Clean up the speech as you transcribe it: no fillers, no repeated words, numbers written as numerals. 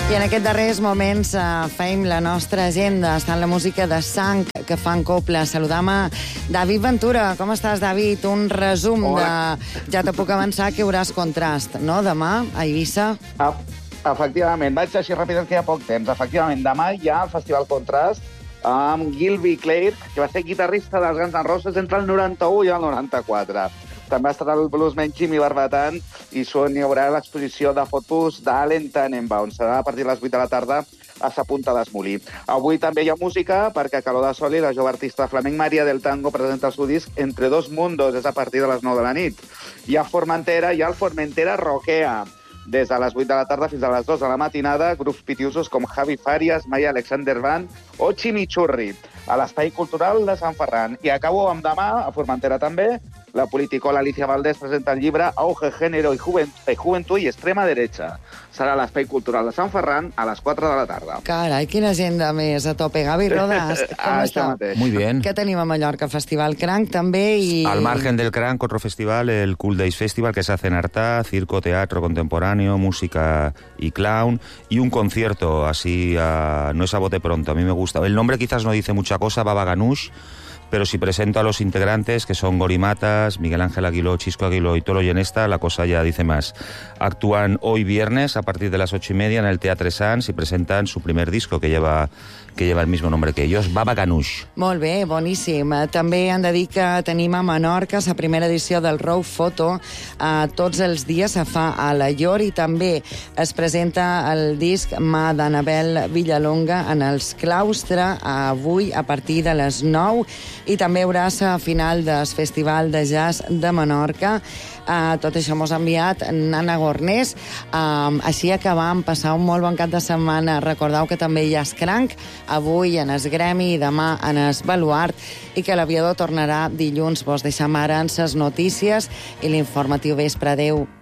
I en aquests darrers moments feim la nostra agenda. Està en la música de Sang, que fan coble. Saludam a David Ventura. Com estàs, David? Un resum de... Ja te puc avançar que hi hauràs contrast, no?, demà, a Eivissa. Efectivament. Vaig així ràpid que hi ha poc temps. Efectivament, demà hi ha el Festival Contrast amb Gilby Clarke, que va ser guitarrista dels Guns N' Roses entre el 91 i el 94. També estarà el bluesman Jimmy Barbatant i hi haurà l'exposició de fotos d'Allen Tannenbaum. Serà a partir de les 8 de la tarda a Sa Punta d'Esmolí. Avui també hi ha música perquè a Calor de Sol i la jove artista flamenc Maria del Tango presenta el seu disc Entre dos mundos, és a partir de les 9 de la nit. Hi ha Formentera, hi ha el Formentera Rockea. Des de les 8 de la tarda fins a les 2 de la matinada, grups pitiusos com Javi Farias, Maya Alexander Band o Chimichurri, a l'Espai Cultural de Sant Ferran. I acabo amb demà, a Formentera també, la politicola Alicia Valdés presenta el llibre Auge, Género y Juventud y Extrema Derecha. Serà a l'Espai Cultural de Sant Ferran a les 4 de la tarda. Carai, quina agenda més a tope. Gavi Rodas, com està? Muy bien. Què tenim a Mallorca? Festival Cranc també i... Al margen del Cranc, otro festival, el Cool Days Festival, que se hace en Artà, circo, teatro contemporáneo, música y clown, y un concierto así, no es a bote pronto, a mí me gusta. El nombre quizás no dice mucha cosa, Baba Ganoush, pero si presento a los integrantes, que son Gori Matas, Miguel Ángel Aguiló, Chisco Aguiló y Tolo Llenesta, la cosa ya dice más. Actúan hoy viernes a partir de las 8:30 en el Teatre Sans y presentan su primer disco que lleva el mismo nombre que ellos, Baba Ganoush. Molt bé, boníssim. També han de dir que tenim a Menorca la primera edició del Raw Photo. Tots els dies se fa a la Llor i també es presenta el disc Mà d'Anabel Villalonga en els Claustre avui a partir de les 9 i també hi haurà la final del Festival de Jazz de Menorca. Tot això mos ha enviat Nana Gornés. Així acabam, passar un molt bon cap de setmana. Recordeu que també hi ha Cranc, avui en el Gremi i demà en el Baluart, i que l'aviador tornarà dilluns. Vos deixam ara en ses notícies i l'informatiu vespre. Adéu.